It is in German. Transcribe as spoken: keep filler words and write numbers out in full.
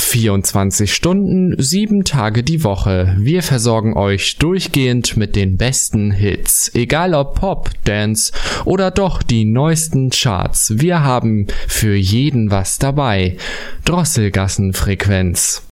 vierundzwanzig Stunden, sieben Tage die Woche. Wir versorgen euch durchgehend mit den besten Hits. Egal ob Pop, Dance oder doch die neuesten Charts. Wir haben für jeden was dabei. Drosselgassenfrequenz.